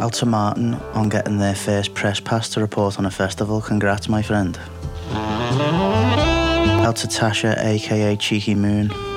Out to Martin on getting their first press pass to report on a festival. Congrats, my friend. Out to Tasha, aka Cheeky Moon.